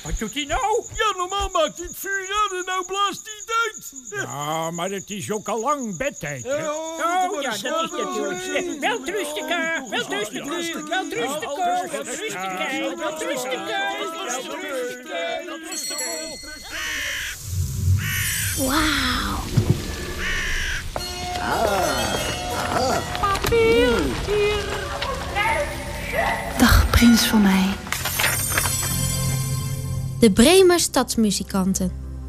Wat doet hij nou? Ja, normaal maakt hij het vuur aan en nou blaast hij het uit. Ja, maar het is ook al lang bedtijd, hè? Ja, Oh, ja, dat is natuurlijk. Welterusten, Wauw. Dag, prins van mij. De Bremer stadsmuzikanten.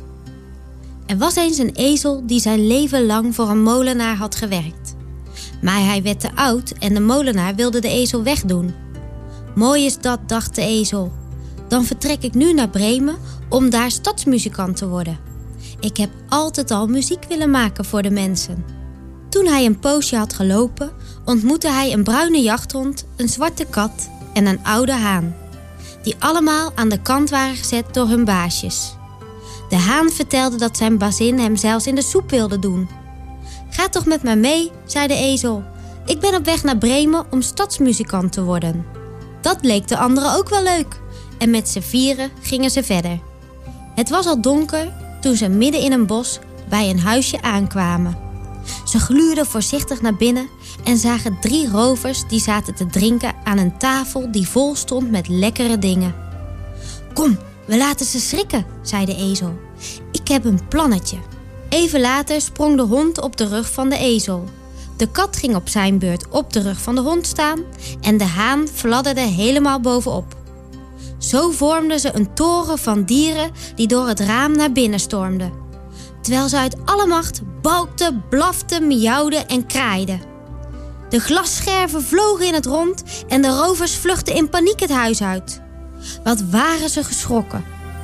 Er was eens een ezel die zijn leven lang voor een molenaar had gewerkt. Maar hij werd te oud en de molenaar wilde de ezel wegdoen. Mooi is dat, dacht de ezel. Dan vertrek ik nu naar Bremen om daar stadsmuzikant te worden. Ik heb altijd al muziek willen maken voor de mensen. Toen hij een poosje had gelopen, ontmoette hij een bruine jachthond, een zwarte kat en een oude haan, die allemaal aan de kant waren gezet door hun baasjes. De haan vertelde dat zijn bazin hem zelfs in de soep wilde doen. Ga toch met mij mee, zei de ezel. Ik ben op weg naar Bremen om stadsmuzikant te worden. Dat leek de anderen ook wel leuk en met z'n vieren gingen ze verder. Het was al donker toen ze midden in een bos bij een huisje aankwamen. Ze gluurden voorzichtig naar binnen en zagen 3 rovers die zaten te drinken aan een tafel die vol stond met lekkere dingen. Kom, we laten ze schrikken, zei de ezel. Ik heb een plannetje. Even later sprong de hond op de rug van de ezel. De kat ging op zijn beurt op de rug van de hond staan en de haan fladderde helemaal bovenop. Zo vormden ze een toren van dieren die door het raam naar binnen stormden, terwijl ze uit alle macht balkten, blaften, miauwden en kraaiden. De glasscherven vlogen in het rond en de rovers vluchtten in paniek het huis uit. Wat waren ze geschrokken.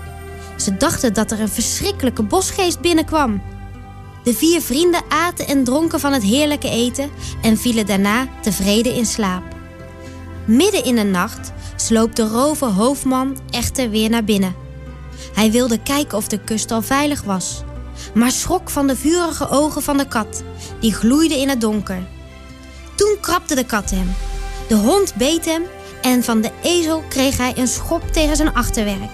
Ze dachten dat er een verschrikkelijke bosgeest binnenkwam. De 4 vrienden aten en dronken van het heerlijke eten en vielen daarna tevreden in slaap. Midden in de nacht sloop de roverhoofdman echter weer naar binnen. Hij wilde kijken of de kust al veilig was, maar schrok van de vurige ogen van de kat, die gloeiden in het donker. Toen krabde de kat hem. De hond beet hem en van de ezel kreeg hij een schop tegen zijn achterwerk.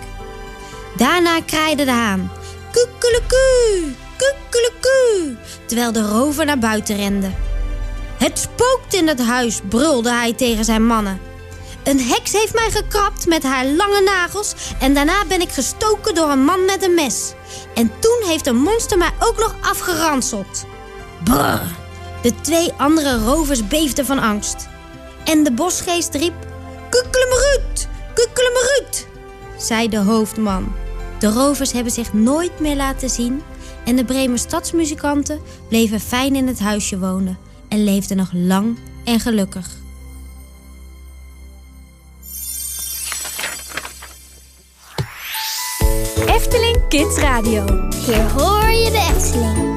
Daarna kraaide de haan. Kukkeleku, kukkeleku, terwijl de rover naar buiten rende. Het spookt in het huis, brulde hij tegen zijn mannen. Een heks heeft mij gekrabt met haar lange nagels en daarna ben ik gestoken door een man met een mes. En toen heeft een monster mij ook nog afgeranseld. Brrr! De 2 andere rovers beefden van angst. En de bosgeest riep: Kukkelemeruut, kukkelemeruut, zei de hoofdman. De rovers hebben zich nooit meer laten zien en de Bremer stadsmuzikanten bleven fijn in het huisje wonen en leefden nog lang en gelukkig. Efteling Kids Radio. Hier hoor je de Efteling.